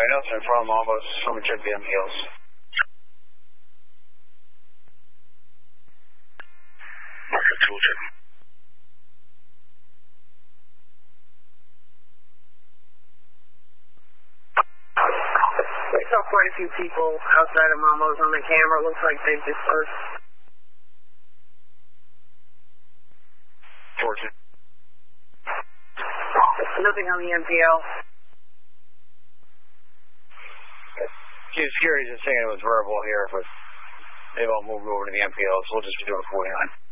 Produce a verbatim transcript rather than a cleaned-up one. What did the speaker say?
Nelson from almost from check the M P Ls. Market tool check. We saw quite a few people outside of Mambo's on the camera. Looks like they've dispersed. Fortune. Nothing on the M P L. Security's just saying it was verbal here, but they've all moved over to the M P L, so we'll just be doing forty-nine.